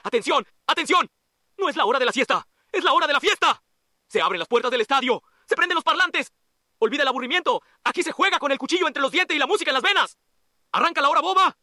¡Atención! ¡Atención! No es la hora de la siesta, es la hora de la fiesta. Se abren las puertas del estadio, se prenden los parlantes. Olvida el aburrimiento, aquí se juega con el cuchillo entre los dientes y la música en las venas. ¡Arranca la hora boba!